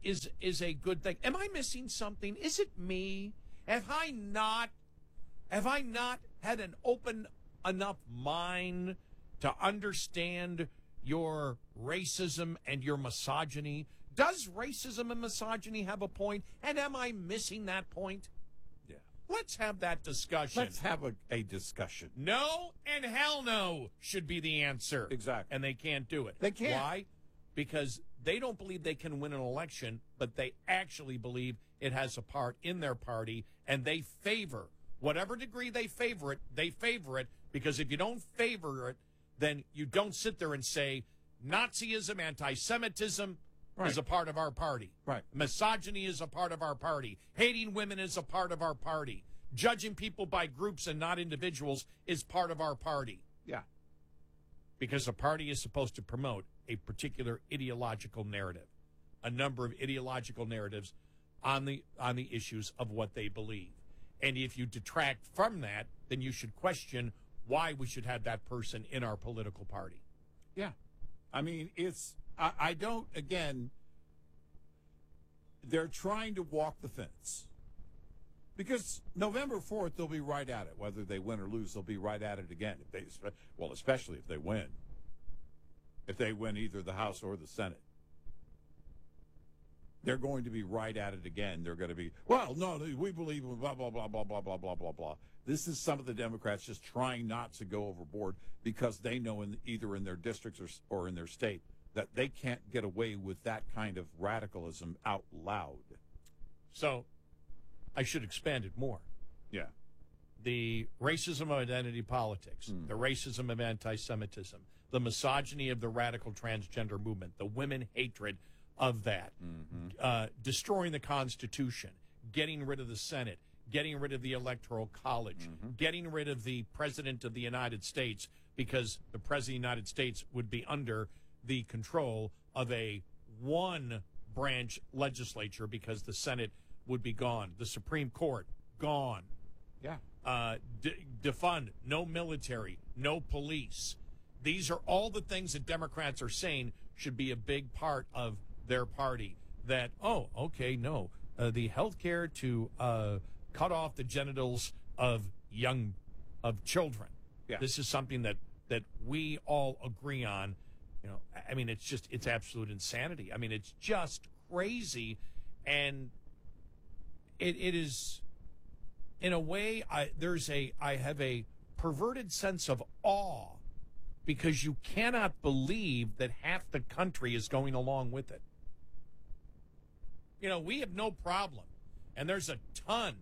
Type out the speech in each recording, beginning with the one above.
is a good thing. Am I missing something? Is it me? Have I not had an open enough mind to understand your racism and your misogyny? Does racism and misogyny have a point? And am I missing that point? Yeah. Let's have that discussion. Let's have a discussion. No and hell no should be the answer. Exactly. And they can't do it. They can't. Why? Because they don't believe they can win an election, but they actually believe it has a part in their party, and they favor, whatever degree they favor it, because if you don't favor it, then you don't sit there and say Nazism, anti-Semitism is a part of our party. Right. Misogyny is a part of our party. Hating women is a part of our party. Judging people by groups and not individuals is part of our party. Yeah. Because a party is supposed to promote a particular ideological narrative, a number of ideological narratives on the issues of what they believe. And if you detract from that, then you should question why we should have that person in our political party. Yeah. I mean, I don't, again, they're trying to walk the fence. Because November 4th, they'll be right at it. Whether they win or lose, they'll be right at it again. Especially if they win. If they win either the House or the Senate. They're going to be right at it again. They're going to be, well, no, we believe in blah, blah, blah, blah, blah, blah, blah, blah, blah. This is some of the Democrats just trying not to go overboard because they know either in their districts or in their state that they can't get away with that kind of radicalism out loud. So I should expand it more. Yeah. The racism of identity politics, the racism of anti-Semitism, the misogyny of the radical transgender movement, the women hatred of that, destroying the Constitution, getting rid of the Senate, getting rid of the Electoral College, getting rid of the President of the United States, because the President of the United States would be under the control of a one-branch legislature because the Senate would be gone. The Supreme Court, gone. Yeah. Defund, no military, no police. These are all the things that Democrats are saying should be a big part of their party. That, the health care to cut off the genitals of children. Yeah. This is something that we all agree on. You know, I mean, it's absolute insanity. I mean, it's just crazy. And it is, in a way, I have a perverted sense of awe because you cannot believe that half the country is going along with it. You know, we have no problem. And there's a ton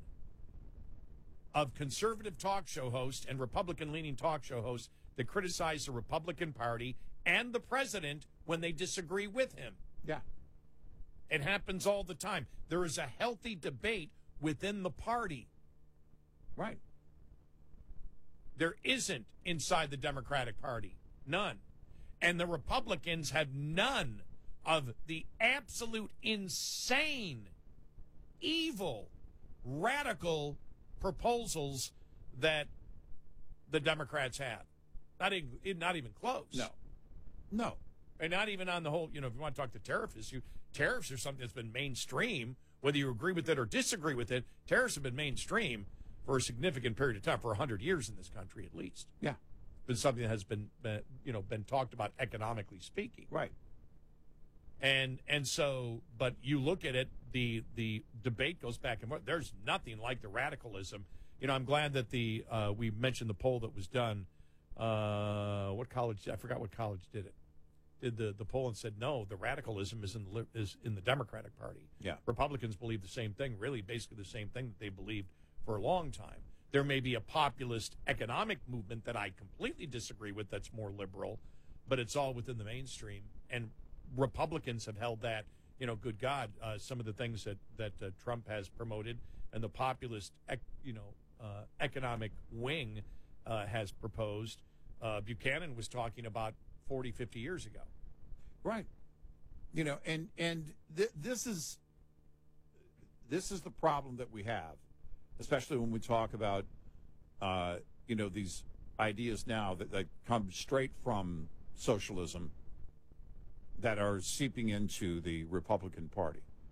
of conservative talk show hosts and Republican-leaning talk show hosts that criticize the Republican Party and the president when they disagree with him. Yeah. It happens all the time. There is a healthy debate within the party. Right. There isn't inside the Democratic Party. None. And the Republicans have none of the absolute insane, evil, radical proposals that the Democrats have. Not even close. No. And not even on the whole, if you want to talk to tariff issue, tariffs are something that's been mainstream. Whether you agree with it or disagree with it, tariffs have been mainstream for a significant period of time, for 100 years in this country at least. Yeah. It's been something that has been talked about economically speaking. Right. And so, but you look at it, the debate goes back and forth. There's nothing like the radicalism. I'm glad that we mentioned the poll that was done. What college? I forgot what college did it. Did the poll and said no, the radicalism is in the Democratic Party. Yeah. Republicans believe the same thing, really basically the same thing that they believed for a long time. There may be a populist economic movement that I completely disagree with that's more liberal, but it's all within the mainstream. And Republicans have held that, good God, some of the things that Trump has promoted and the populist, economic wing has proposed, Buchanan was talking about 40, 50 years ago. Right. This is the problem that we have, especially when we talk about, these ideas now that come straight from socialism that are seeping into the Republican Party.